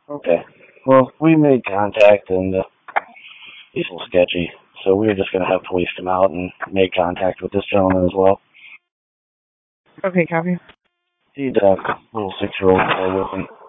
Okay. Well, we made contact and he's a little sketchy, so we were just going to have police come out and make contact with this gentleman as well. Okay, copy. He'd a little 6-year-old boy with him.